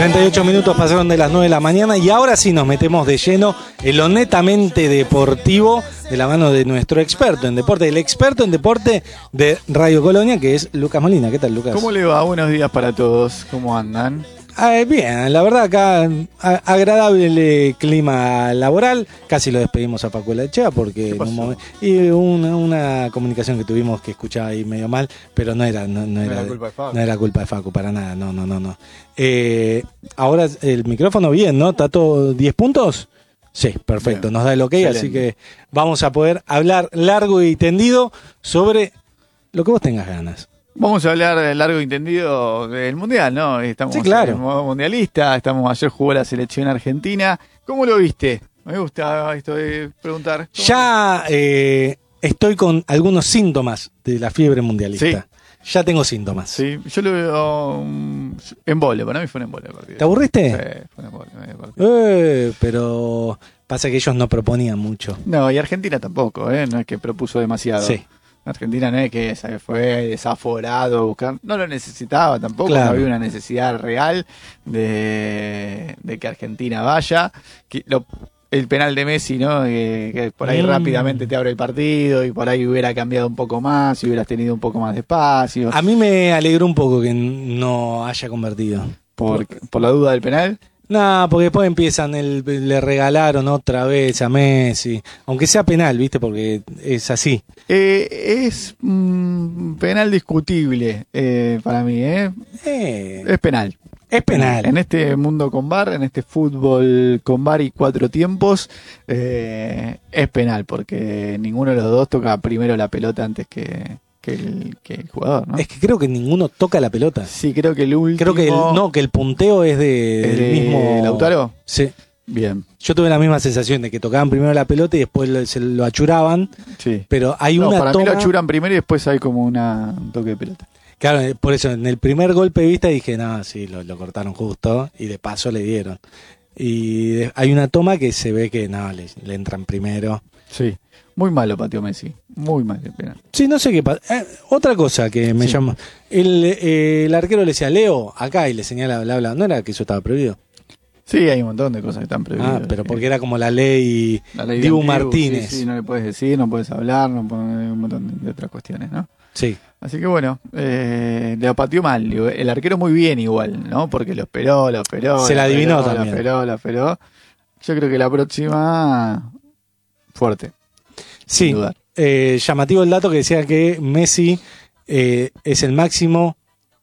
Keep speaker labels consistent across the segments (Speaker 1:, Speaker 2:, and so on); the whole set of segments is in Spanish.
Speaker 1: 38 minutos pasaron de las 9 de la mañana y ahora sí nos metemos de lleno en lo netamente deportivo de la mano de nuestro experto en deporte, el experto en deporte de Radio Colonia, que es Lucas Molina. ¿Qué tal, Lucas?
Speaker 2: ¿Cómo le va? Buenos días para todos. ¿Cómo andan?
Speaker 1: Bien, la verdad acá agradable clima laboral. Casi lo despedimos a Paco Lachea porque en un momento, y una comunicación que tuvimos que escuchaba ahí medio mal, pero no era culpa de Facu para nada. No. Ahora el micrófono bien, ¿no? ¿Está todo 10 puntos? Sí, perfecto, bien. Nos da el ok, excelente. Así que vamos a poder hablar largo y tendido sobre lo que vos tengas ganas.
Speaker 2: Vamos a hablar largo y tendido del Mundial, ¿no? Estamos
Speaker 1: sí, claro.
Speaker 2: en modo mundialista, ayer jugó la selección argentina. ¿Cómo lo viste? Me gusta esto de preguntar.
Speaker 1: Ya estoy con algunos síntomas de la fiebre mundialista. Sí. Ya tengo síntomas.
Speaker 2: Sí, yo lo veo embole, para mí fue un embole el partido.
Speaker 1: ¿Te aburriste?
Speaker 2: Sí, fue un embole.
Speaker 1: Pero pasa que ellos no proponían mucho.
Speaker 2: No, y Argentina tampoco, no es que propuso demasiado.
Speaker 1: Sí.
Speaker 2: Argentina no es que fue desaforado a buscar, no lo necesitaba tampoco, claro. No había una necesidad real de que Argentina vaya. El penal de Messi, ¿no? Que por ahí rápidamente te abre el partido y por ahí hubiera cambiado un poco más y hubieras tenido un poco más de espacio.
Speaker 1: A mí me alegró un poco que no haya convertido.
Speaker 2: ¿Por la duda del penal?
Speaker 1: No, porque después empiezan, le regalaron otra vez a Messi, aunque sea penal, ¿viste? Porque es así.
Speaker 2: Es penal discutible para mí, Es penal.
Speaker 1: Es penal.
Speaker 2: En este mundo con VAR, en este fútbol con VAR y 4 tiempos, es penal, porque ninguno de los dos toca primero la pelota antes que el jugador, ¿no?
Speaker 1: Es que creo que ninguno toca la pelota.
Speaker 2: Sí, creo que el último...
Speaker 1: Creo que el punteo es del mismo...
Speaker 2: ¿Lautaro?
Speaker 1: Sí.
Speaker 2: Bien.
Speaker 1: Yo tuve la misma sensación de que tocaban primero la pelota y después se lo achuraban.
Speaker 2: Sí.
Speaker 1: Pero hay una
Speaker 2: para
Speaker 1: toma...
Speaker 2: mí lo achuran primero y después hay como un toque de pelota.
Speaker 1: Claro, por eso en el primer golpe de vista dije, no, sí, lo cortaron justo y de paso le dieron. Y hay una toma que se ve que no, le entran primero.
Speaker 2: Sí. Muy malo pateó Messi, muy mal el penal.
Speaker 1: Sí, no sé qué pasa. Otra cosa que me llama. El arquero le decía, Leo, acá, y le señala, bla. ¿No era que eso estaba prohibido?
Speaker 2: Sí, hay un montón de cosas que están prohibidas.
Speaker 1: Pero porque era como la ley Dibu Martínez.
Speaker 2: Sí, no le puedes decir, no puedes hablar, un montón de otras cuestiones, ¿no?
Speaker 1: Sí.
Speaker 2: Así que bueno, le pateó mal. El arquero muy bien igual, ¿no? Porque lo esperó.
Speaker 1: Se la adivinó también.
Speaker 2: Lo esperó. Yo creo que la próxima, fuerte.
Speaker 1: Sí, llamativo el dato que decía que Messi es el máximo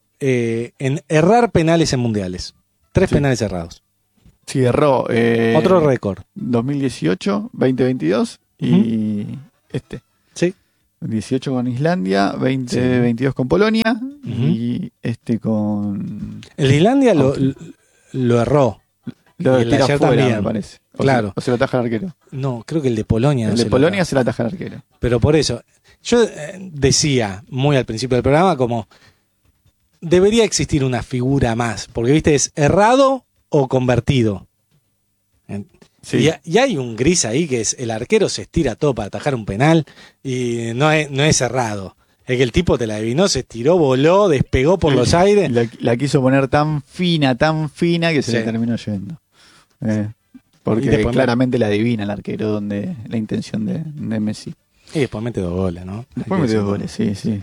Speaker 1: en errar penales en mundiales. 3 penales errados.
Speaker 2: Sí, erró.
Speaker 1: Otro récord.
Speaker 2: 2018, 2022 y
Speaker 1: Sí.
Speaker 2: 18 con Islandia, 2022 con Polonia y con...
Speaker 1: El de Islandia lo erró.
Speaker 2: Lo tira afuera, también, me parece.
Speaker 1: Claro.
Speaker 2: O se lo ataja el arquero.
Speaker 1: No, creo que el de Polonia.
Speaker 2: El de Polonia se lo ataja el arquero.
Speaker 1: Pero por eso, yo decía muy al principio del programa como debería existir una figura más, porque viste, es errado o convertido. Sí. Y hay un gris ahí que es el arquero se estira todo para atajar un penal y no es errado. Es que el tipo te la adivinó, se estiró, voló, despegó por los aires.
Speaker 2: La quiso poner tan fina que se le terminó yendo. Porque claramente la adivina el arquero donde la intención de Messi.
Speaker 1: Y después mete 2 goles, ¿no?
Speaker 2: Después mete 2 goles, sí.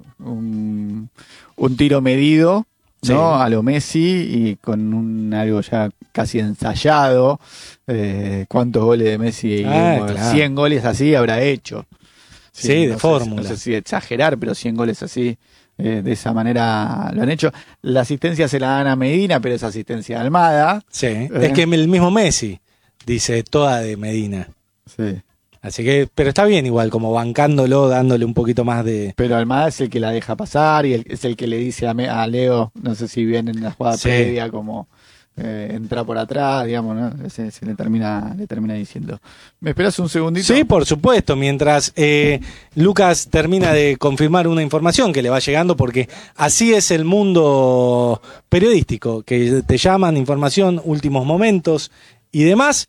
Speaker 2: Un tiro medido, ¿no? Sí. A lo Messi y con algo ya casi ensayado. ¿Cuántos goles de Messi?
Speaker 1: Claro.
Speaker 2: 100 goles así habrá hecho.
Speaker 1: Sí, de fórmula.
Speaker 2: No sé si exagerar, pero 100 goles así. De esa manera lo han hecho. La asistencia se la dan a Medina, pero es asistencia de Almada.
Speaker 1: Sí, es que el mismo Messi dice toda de Medina.
Speaker 2: Sí.
Speaker 1: Así que, pero está bien igual, como bancándolo, dándole un poquito más de...
Speaker 2: Pero Almada es el que la deja pasar y es el que le dice a Leo, no sé si bien en la jugada previa, como entra por atrás, digamos, ¿no? Se le termina diciendo. ¿Me esperas un segundito?
Speaker 1: Sí, por supuesto, mientras Lucas termina de confirmar una información que le va llegando, porque así es el mundo periodístico, que te llaman, información, últimos momentos y demás.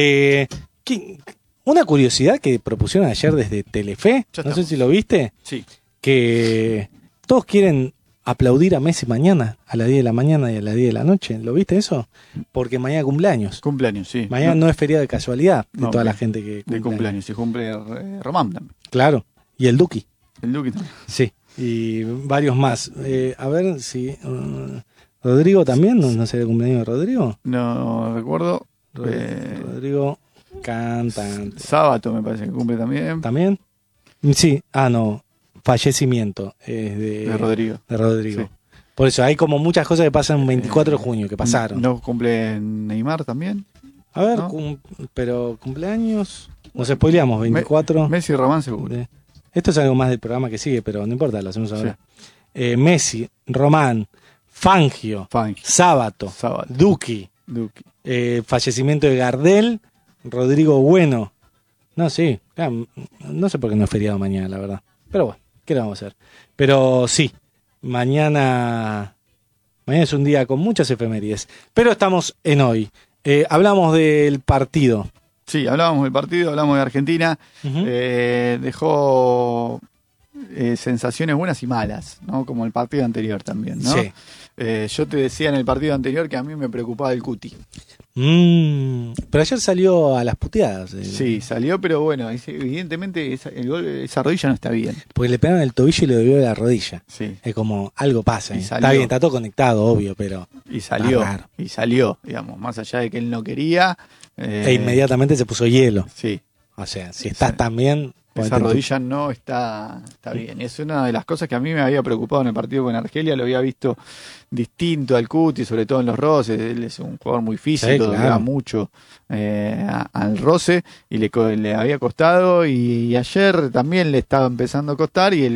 Speaker 1: Una curiosidad que propusieron ayer desde Telefe, no sé si lo viste,
Speaker 2: sí,
Speaker 1: que todos quieren aplaudir a Messi mañana, a las 10 de la mañana y a las 10 de la noche. ¿Lo viste eso? Porque mañana cumpleaños.
Speaker 2: Cumpleaños, sí.
Speaker 1: Mañana no es feriado de casualidad de toda la gente que
Speaker 2: cumple. De cumpleaños, y cumple Román también.
Speaker 1: Claro, y el Duki.
Speaker 2: El Duki también.
Speaker 1: Sí, y varios más. A ver si... ¿Rodrigo también? ¿No sería el cumpleaños de Rodrigo?
Speaker 2: No recuerdo.
Speaker 1: Rodrigo, cantante.
Speaker 2: Sábato me parece que cumple también.
Speaker 1: ¿También? Sí, no. Fallecimiento
Speaker 2: de Rodrigo.
Speaker 1: De Rodrigo. Sí.
Speaker 2: Por
Speaker 1: eso hay como muchas cosas que pasan el 24 de junio, que pasaron.
Speaker 2: ¿No cumple Neymar también?
Speaker 1: A ver, ¿no? Pero cumpleaños... Nos spoileamos, 24.
Speaker 2: Messi y Román seguro.
Speaker 1: Esto es algo más del programa que sigue, pero no importa, lo hacemos ahora. Sí. Messi, Román, Fangio. Sábato. Duki. Fallecimiento de Gardel, Rodrigo Bueno. No, sí. No sé por qué no es feriado mañana, la verdad. Pero bueno, ¿qué le vamos a hacer? Pero sí, mañana es un día con muchas efemérides. Pero estamos en hoy. Hablamos del partido.
Speaker 2: Sí, hablábamos del partido, hablamos de Argentina. Uh-huh. Dejó sensaciones buenas y malas, ¿no? Como el partido anterior también, ¿no?
Speaker 1: Sí.
Speaker 2: Yo te decía en el partido anterior que a mí me preocupaba el Cuti.
Speaker 1: Pero ayer salió a las puteadas.
Speaker 2: Sí, salió, pero bueno, evidentemente esa rodilla no está bien.
Speaker 1: Porque le pegaron el tobillo y le dolió la rodilla.
Speaker 2: Sí.
Speaker 1: Es como, algo pasa. Está bien, está todo conectado, obvio, pero...
Speaker 2: Y salió, digamos, más allá de que él no quería.
Speaker 1: E inmediatamente se puso hielo.
Speaker 2: Sí.
Speaker 1: O sea, si estás tan bien...
Speaker 2: Esa rodilla no está bien. Es una de las cosas que a mí me había preocupado en el partido con Argelia. Lo había visto distinto al Cuti, sobre todo en los roces. Él es un jugador muy físico,
Speaker 1: sí, claro.
Speaker 2: Le da mucho al roce y le había costado. Y ayer también le estaba empezando a costar y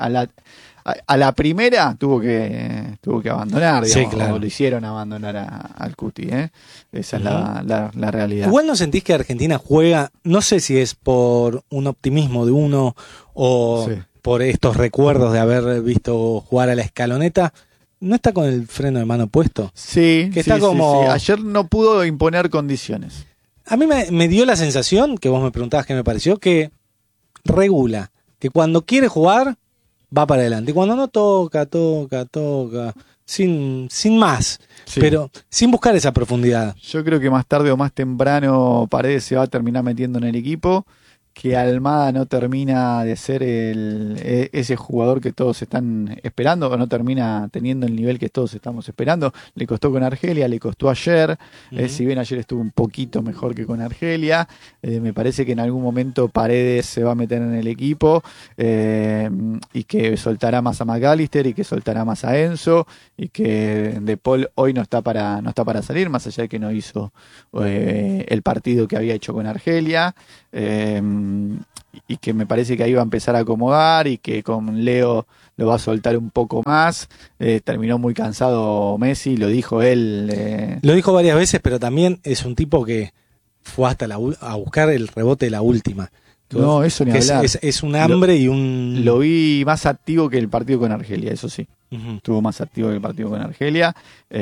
Speaker 2: a la primera tuvo que abandonar, digamos,
Speaker 1: sí, claro.
Speaker 2: O lo hicieron abandonar al Cuti, ¿eh? Esa es la realidad.
Speaker 1: Igual no sentís que Argentina juega, no sé si es por un optimismo de uno o por estos recuerdos de haber visto jugar a la Escaloneta, ¿no está con el freno de mano puesto?
Speaker 2: Sí,
Speaker 1: que está como...
Speaker 2: sí. Ayer no pudo imponer condiciones.
Speaker 1: A mí me dio la sensación, que vos me preguntabas qué me pareció, que regula, que cuando quiere jugar va para adelante. Y cuando no toca, sin más, pero sin buscar esa profundidad.
Speaker 2: Yo creo que más tarde o más temprano Paredes se va a terminar metiendo en el equipo, que Almada no termina de ser ese jugador que todos están esperando, o no termina teniendo el nivel que todos estamos esperando. Le costó con Argelia, le costó ayer, si bien ayer estuvo un poquito mejor que con Argelia, me parece que en algún momento Paredes se va a meter en el equipo y que soltará más a McAllister y que soltará más a Enzo y que De Paul hoy no está para salir, más allá de que no hizo el partido que había hecho con Argelia. Y que me parece que ahí va a empezar a acomodar y que con Leo lo va a soltar un poco más. Terminó muy cansado Messi, lo dijo él.
Speaker 1: Lo dijo varias veces, pero también es un tipo que fue hasta a buscar el rebote de la última.
Speaker 2: No, eso ni hablar.
Speaker 1: Es un hambre y un...
Speaker 2: Lo vi más activo que el partido con Argelia, eso sí.
Speaker 1: Uh-huh.
Speaker 2: Estuvo más activo que el partido con Argelia.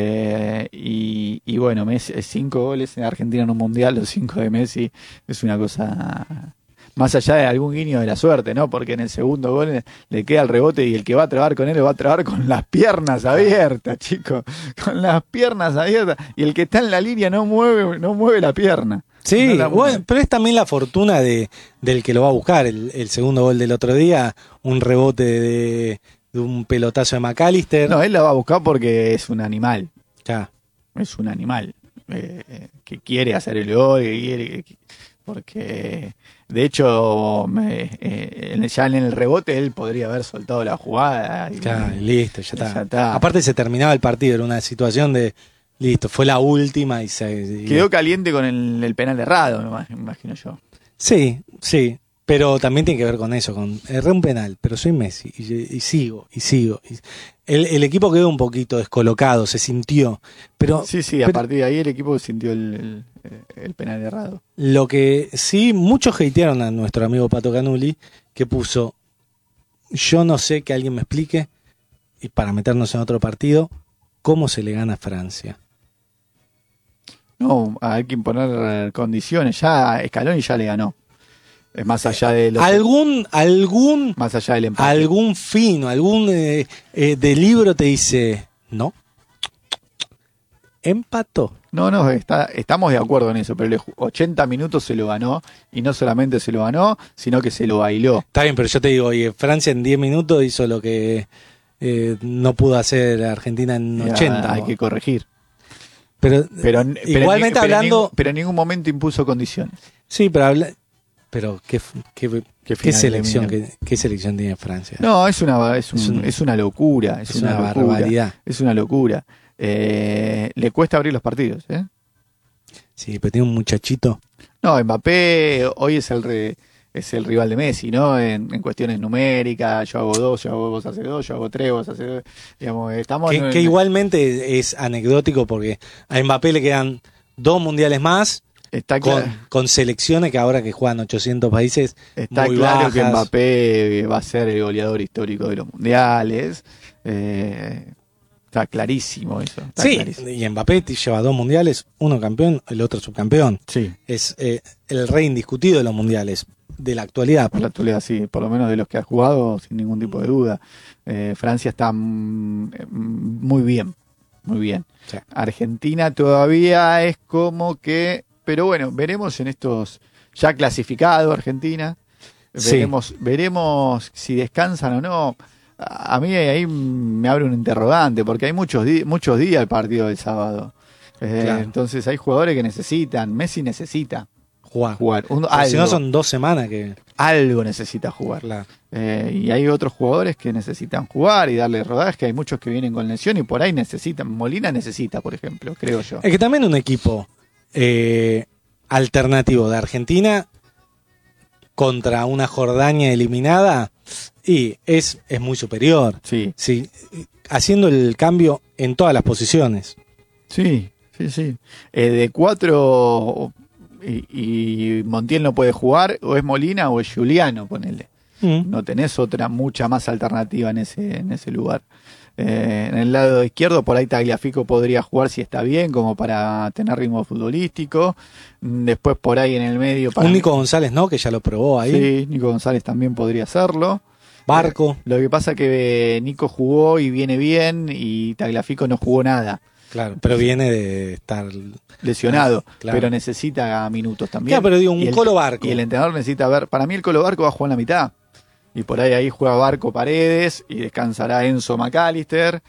Speaker 2: Y bueno, Messi, 5 goles en Argentina en un mundial, los 5 de Messi, es una cosa... Más allá de algún guiño de la suerte, ¿no? Porque en el segundo gol le queda el rebote y el que va a trabar con él lo va a trabar con las piernas abiertas, chicos. Con las piernas abiertas. Y el que está en la línea no mueve la pierna.
Speaker 1: Sí, no bueno, pero es también la fortuna del que lo va a buscar. El segundo gol del otro día, un rebote de un pelotazo de McAllister.
Speaker 2: No, él la va a buscar porque es un animal.
Speaker 1: Ya.
Speaker 2: Es un animal que quiere hacer el gol, porque de hecho ya en el rebote él podría haber soltado la jugada.
Speaker 1: Listo, ya está. Aparte se terminaba el partido, era una situación de... Listo, fue la última y
Speaker 2: quedó caliente con el penal errado, me imagino yo.
Speaker 1: Sí, pero también tiene que ver con eso, erré un penal, pero soy Messi y sigo. El equipo quedó un poquito descolocado, se sintió, pero...
Speaker 2: Sí, a partir de ahí el equipo sintió el penal errado.
Speaker 1: Lo que sí, muchos hatearon a nuestro amigo Pato Canuli, que puso, yo no sé, que alguien me explique, y para meternos en otro partido, cómo se le gana a Francia.
Speaker 2: No, hay que imponer condiciones. Ya Scaloni ya le ganó. Es más allá de los...
Speaker 1: Más
Speaker 2: allá del empate.
Speaker 1: Algún fino, algún de libro te dice, no, empató.
Speaker 2: No, estamos de acuerdo en eso, pero los 80 minutos se lo ganó, y no solamente se lo ganó, sino que se lo bailó.
Speaker 1: Está bien, pero yo te digo, oye, Francia en 10 minutos hizo lo que no pudo hacer Argentina en 80.
Speaker 2: Hay que corregir.
Speaker 1: Pero igualmente hablando...
Speaker 2: Pero en ningún momento impuso condiciones.
Speaker 1: Sí, pero ¿qué selección tiene Francia?
Speaker 2: No, es una locura. Es una
Speaker 1: barbaridad.
Speaker 2: Es una locura. Le cuesta abrir los partidos, ¿eh?
Speaker 1: Sí, pero tiene un muchachito.
Speaker 2: No, Mbappé hoy es el rival de Messi, ¿no? En cuestiones numéricas, yo hago 2, vos haces 2, yo hago 3, vos haces 2. Digamos, estamos
Speaker 1: que igualmente es anecdótico porque a Mbappé le quedan 2 mundiales más.
Speaker 2: Está claro.
Speaker 1: Con selecciones que ahora que juegan 800 países.
Speaker 2: Está
Speaker 1: muy
Speaker 2: claro
Speaker 1: bajas.
Speaker 2: Que Mbappé va a ser el goleador histórico de los mundiales. Está clarísimo eso.
Speaker 1: Clarísimo. Y Mbappé lleva 2 mundiales, uno campeón, el otro subcampeón.
Speaker 2: Sí.
Speaker 1: Es el rey indiscutido de los mundiales, de la actualidad.
Speaker 2: Por la actualidad, sí, por lo menos de los que ha jugado, sin ningún tipo de duda. Francia está muy bien, muy bien. Sí. Argentina todavía es como que... Pero bueno, veremos en estos... Ya clasificado Argentina, veremos si descansan o no. A mí ahí me abre un interrogante, porque hay muchos días el partido del sábado. Claro. Entonces hay jugadores que necesitan. Messi necesita jugar.
Speaker 1: Si no son 2 semanas que...
Speaker 2: Algo necesita jugar.
Speaker 1: Claro.
Speaker 2: Y hay otros jugadores que necesitan jugar y darle rodaje, que hay muchos que vienen con lesión y por ahí necesitan. Molina necesita, por ejemplo, creo yo.
Speaker 1: Es que también un equipo alternativo de Argentina contra una Jordania eliminada y es muy superior.
Speaker 2: Sí.
Speaker 1: Haciendo el cambio en todas las posiciones.
Speaker 2: Sí. De 4 y Montiel no puede jugar, o es Molina o es Giuliano, ponele. No tenés mucha más alternativa en ese lugar. En el lado izquierdo por ahí Tagliafico podría jugar si está bien, como para tener ritmo futbolístico. Después por ahí en el medio...
Speaker 1: Nico González, ¿no? Que ya lo probó ahí.
Speaker 2: Sí, Nico González también podría hacerlo.
Speaker 1: Barco.
Speaker 2: Lo que pasa es que Nico jugó y viene bien, y Tagliafico no jugó nada.
Speaker 1: Claro, pero viene de estar
Speaker 2: lesionado,
Speaker 1: claro.
Speaker 2: Pero necesita minutos también.
Speaker 1: Claro, pero digo, Colo Barco.
Speaker 2: Y el entrenador necesita ver... Para mí el Colo Barco va a jugar en la mitad. Y por ahí juega Barco Paredes y descansará Enzo McAllister.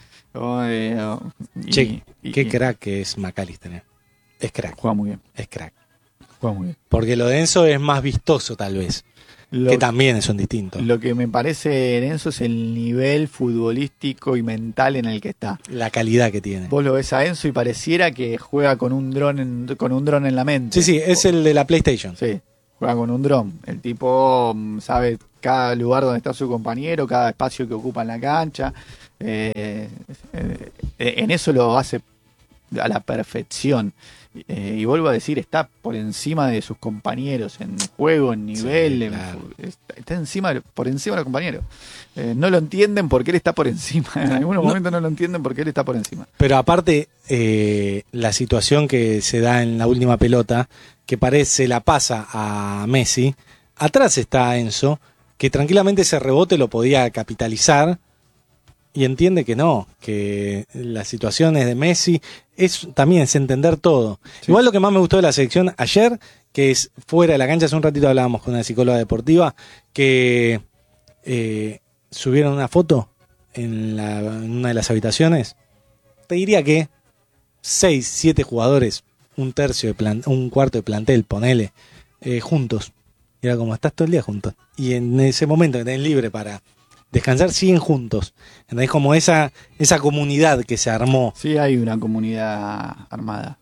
Speaker 1: Qué crack que es McAllister. Es crack.
Speaker 2: Juega muy bien.
Speaker 1: Es crack.
Speaker 2: Juega muy bien.
Speaker 1: Porque lo de Enzo es más vistoso, tal vez. Que también son distintos.
Speaker 2: Lo que me parece en Enzo es el nivel futbolístico y mental en el que está.
Speaker 1: La calidad que tiene.
Speaker 2: Vos lo ves a Enzo y pareciera que juega con un dron en la mente.
Speaker 1: Sí, es el de la PlayStation.
Speaker 2: Sí, juega con un dron. El tipo sabe cada lugar donde está su compañero, cada espacio que ocupa en la cancha. En eso lo hace a la perfección. Y vuelvo a decir, está por encima de sus compañeros en juego, en nivel, sí, claro. Está por encima de los compañeros. No lo entienden porque él está por encima. En algunos momentos no lo entienden porque él está por encima.
Speaker 1: Pero aparte, la situación que se da en la última pelota, que parece la pasa a Messi, atrás está Enzo, que tranquilamente ese rebote lo podía capitalizar, y entiende que no, que las situaciones de Messi también es entender todo. Sí. Igual lo que más me gustó de la selección ayer, que es fuera de la cancha, hace un ratito hablábamos con una psicóloga deportiva, que subieron una foto en una de las habitaciones. Te diría que 6, 7 jugadores, un cuarto de plantel, ponele, juntos. Y era como, estás todo el día juntos. Y en ese momento que tenés libre para descansar, siguen juntos. ¿Entendés? Como esa comunidad que se armó.
Speaker 2: Sí, hay una comunidad armada.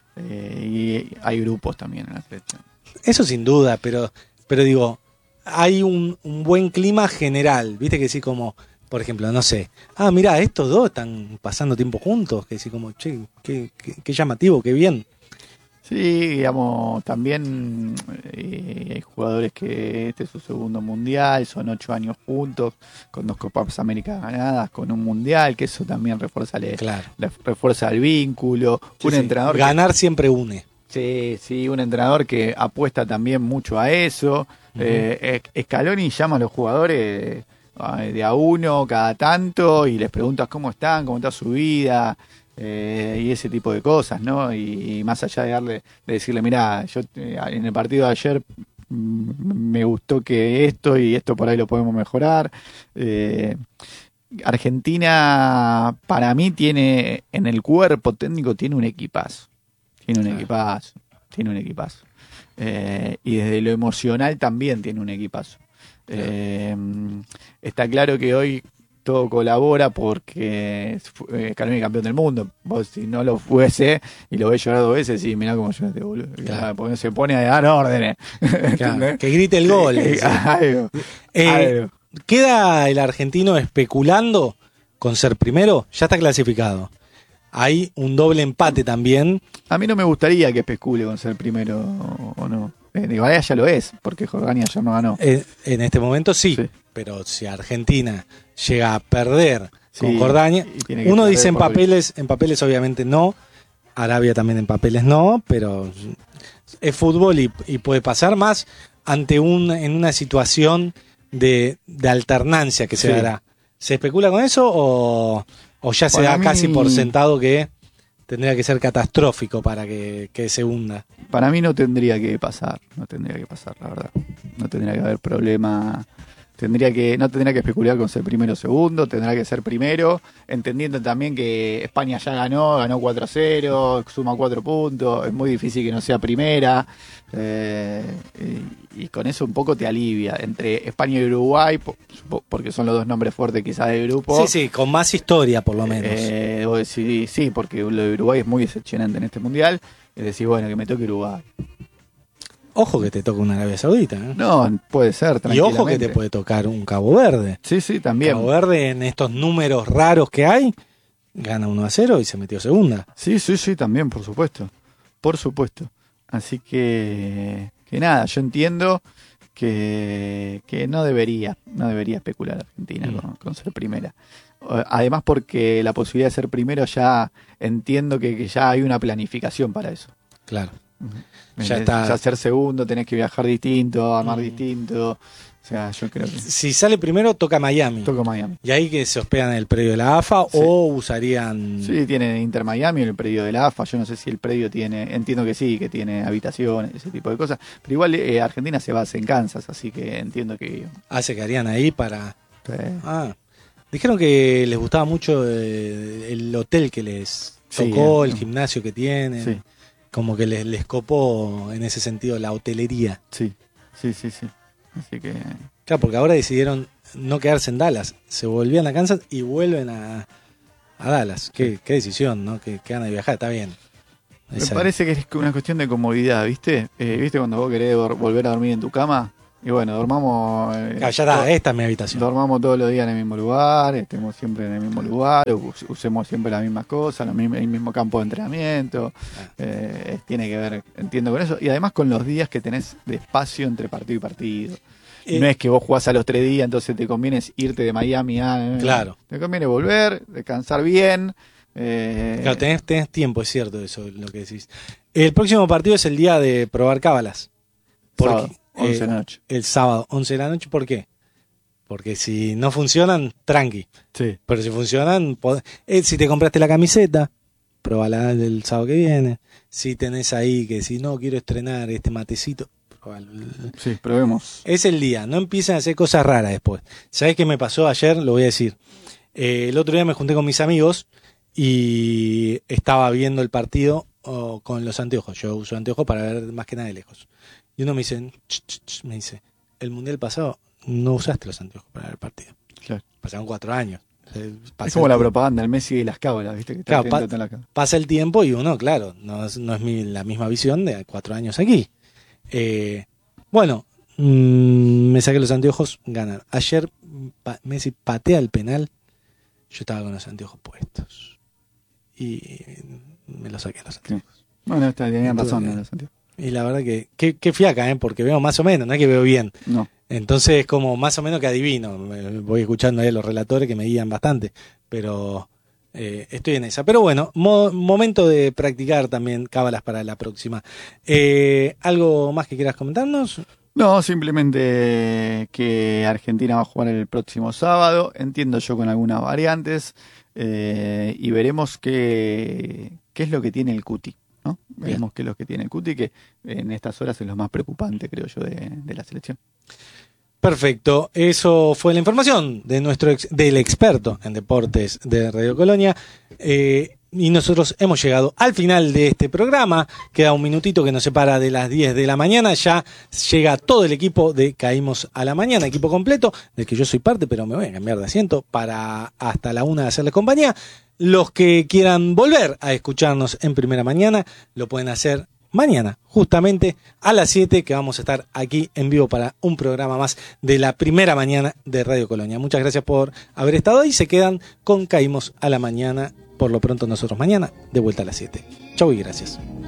Speaker 2: Y hay grupos también en la selección.
Speaker 1: Eso sin duda, pero digo, hay un buen clima general. Viste que sí, como, por ejemplo, no sé, mirá, estos dos están pasando tiempo juntos. Que sí, como, che, qué llamativo, qué bien.
Speaker 2: Sí, digamos, también hay jugadores que este es su segundo mundial, son 8 años juntos, con 2 Copas América ganadas, con un mundial, que eso también refuerza el vínculo.
Speaker 1: Sí,
Speaker 2: un entrenador
Speaker 1: ganar siempre une.
Speaker 2: Sí, un entrenador que apuesta también mucho a eso. Scaloni llama a los jugadores de a uno cada tanto y les preguntas cómo están, cómo está su vida y ese tipo de cosas, ¿no? Y más allá de decirle, mira, yo en el partido de ayer me gustó que esto y esto por ahí lo podemos mejorar. Argentina, para mí, tiene en el cuerpo técnico, tiene un equipazo. Tiene un equipazo. Y desde lo emocional también tiene un equipazo. Está claro que hoy todo colabora porque Scaloni es campeón del mundo. Vos, si no lo fuese y lo ves llorar 2 veces, sí, mirá cómo llora este boludo. Claro. Porque se pone a dar órdenes.
Speaker 1: Claro, que grite el gol.
Speaker 2: Algo.
Speaker 1: ¿Queda el argentino especulando con ser primero? Ya está clasificado. Hay un doble empate también.
Speaker 2: A mí no me gustaría que especule con ser primero o no. Igual ya lo es, porque Jordania ya no ganó.
Speaker 1: En este momento sí, pero si Argentina llega a perder con Jordania, uno dice en papeles obviamente no, Arabia también en papeles no, pero es fútbol y puede pasar más en una situación de alternancia que se dará. ¿Se especula con eso o ya se da casi por sentado que tendría que ser catastrófico para que se hunda?
Speaker 2: Para mí no tendría que pasar, la verdad. No tendría que haber problema. No tendría que especular con ser primero o segundo, tendrá que ser primero, entendiendo también que España ya ganó 4-0, suma 4 puntos, es muy difícil que no sea primera, y con eso un poco te alivia. Entre España y Uruguay, porque son los 2 nombres fuertes quizás del grupo.
Speaker 1: Sí, con más historia por lo menos.
Speaker 2: Sí, porque lo de Uruguay es muy decepcionante en este mundial, es decir, bueno, que me toque Uruguay.
Speaker 1: Ojo que te toca una Arabia Saudita, ¿eh?
Speaker 2: No, puede ser, tranquilamente.
Speaker 1: Y ojo que te puede tocar un Cabo Verde.
Speaker 2: Sí, también.
Speaker 1: Cabo Verde, en estos números raros que hay, gana 1-0 y se metió segunda.
Speaker 2: Sí, también, por supuesto. Así que nada, yo entiendo que no debería especular Argentina con ser primera. Además porque la posibilidad de ser primero ya entiendo que ya hay una planificación para eso.
Speaker 1: Claro.
Speaker 2: Ya está. Ya ser segundo, tenés que viajar distinto, armar distinto. O sea, yo creo que.
Speaker 1: Si sale primero, toca Miami. Y ahí que se hospedan en el predio de la AFA o usarían.
Speaker 2: Sí, tiene Inter Miami en el predio de la AFA. Yo no sé si el predio tiene. Entiendo que sí, que tiene habitaciones, ese tipo de cosas. Pero igual Argentina se basa en Kansas, así que entiendo que.
Speaker 1: Se quedarían ahí para.
Speaker 2: Sí.
Speaker 1: Dijeron que les gustaba mucho el hotel que les tocó, el gimnasio que tienen. Sí. Como que les copó en ese sentido la hotelería.
Speaker 2: Sí. Así que.
Speaker 1: Claro, porque ahora decidieron no quedarse en Dallas. Se volvían a Kansas y vuelven a Dallas. Qué decisión, ¿no? Que ganas de viajar, está bien.
Speaker 2: Me parece que es una cuestión de comodidad, ¿viste? ¿Viste cuando vos querés volver a dormir en tu cama? Y bueno, dormamos.
Speaker 1: Ya está, esta es mi habitación.
Speaker 2: Dormamos todos los días en el mismo lugar, estemos siempre en el mismo lugar, usemos siempre las mismas cosas, el mismo campo de entrenamiento. Tiene que ver, entiendo con eso. Y además con los días que tenés de espacio entre partido y partido. No es que vos jugás a los 3 días, entonces te conviene irte de Miami a.
Speaker 1: Claro.
Speaker 2: Te conviene volver, descansar bien.
Speaker 1: Claro, tenés tiempo, es cierto eso lo que decís. El próximo partido es el día de probar cábalas.
Speaker 2: Sábado, 11 de la noche.
Speaker 1: El sábado, 11 de la noche, ¿por qué? Porque si no funcionan, tranqui.
Speaker 2: Sí.
Speaker 1: Pero si funcionan, si te compraste la camiseta, probala el sábado que viene. Si tenés ahí que si no quiero estrenar este matecito, probalo.
Speaker 2: Sí, probemos.
Speaker 1: Es el día, no empiecen a hacer cosas raras después. ¿Sabés qué me pasó ayer? Lo voy a decir. El otro día me junté con mis amigos y estaba viendo el partido con los anteojos. Yo uso anteojos para ver más que nada de lejos. Y uno me dice, el mundial pasado no usaste los anteojos para ver el partido.
Speaker 2: Claro.
Speaker 1: Pasaron 4 años.
Speaker 2: Es como la propaganda, el Messi y las cábalas, ¿viste? Que
Speaker 1: claro, pasa el tiempo y uno, claro, no es la misma visión de 4 años aquí. Me saqué los anteojos, ganar. Ayer Messi patea el penal, yo estaba con los anteojos puestos. Y me los saqué los anteojos.
Speaker 2: Sí. Bueno, tenían razón los anteojos.
Speaker 1: Y la verdad que fiaca, porque veo más o menos, no es que veo bien.
Speaker 2: No.
Speaker 1: Entonces, como más o menos que adivino. Voy escuchando ahí a los relatores que me guían bastante. Pero estoy en esa. Pero bueno, momento de practicar también cábalas para la próxima. ¿Algo más que quieras comentarnos?
Speaker 2: No, simplemente que Argentina va a jugar el próximo sábado, entiendo yo con algunas variantes, y veremos qué es lo que tiene el Cuti, ¿no? Veremos qué es lo que tiene el Cuti, que en estas horas es lo más preocupante, creo yo, de la selección.
Speaker 1: Perfecto, eso fue la información de del experto en deportes de Radio Colonia. Y nosotros hemos llegado al final de este programa. Queda un minutito que nos separa de las 10 de la mañana. Ya llega todo el equipo de Caímos a la Mañana, equipo completo, del que yo soy parte, pero me voy a cambiar de asiento para hasta la 1 hacerles compañía. Los que quieran volver a escucharnos en primera mañana, lo pueden hacer mañana, justamente a las 7, que vamos a estar aquí en vivo para un programa más de la primera mañana de Radio Colonia. Muchas gracias por haber estado ahí. Se quedan con Caímos a la Mañana. Por lo pronto nosotros mañana de vuelta a las 7. Chau y gracias.